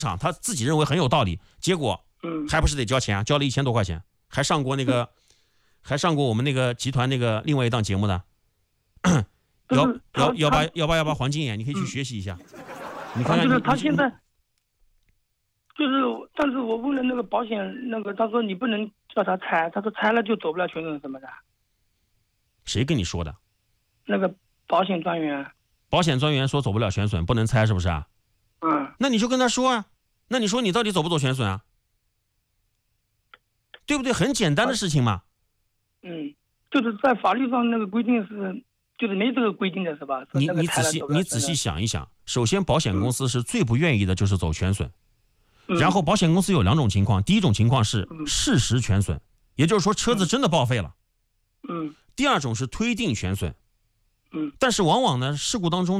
场他自己认为很有道理，结果还不是得交钱啊？交了1000多块钱，还上过我们那个集团那个另外一档节目的。188黄金眼，你可以去学习一下。你看看， 就是他现在就是，但是我问了那个保险那个，他说你不能叫他拆，他说拆了就走不了全损什么的。 谁跟你说的？ 那个保险专员。 保险专员说走不了全损，不能拆，是不是啊？那你就跟他说啊。那你说你到底走不走全损啊？对不对？很简单的事情嘛。 就是在法律上那个规定是，就是没这个规定的是吧？ 你仔细想一想，首先保险公司是最不愿意的就是走全损，然后保险公司有2种情况，第一种情况是事实全损，也就是说车子真的报废了。第二种是推定全损。但是往往呢，事故当中